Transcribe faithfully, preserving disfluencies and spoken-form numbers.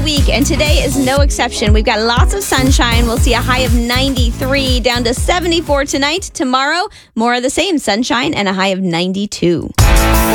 week, and today is no exception. We've got lots of sunshine. We'll see a high of ninety-three, down to seventy-four tonight. Tomorrow, more of the same, sunshine and a high of ninety-two.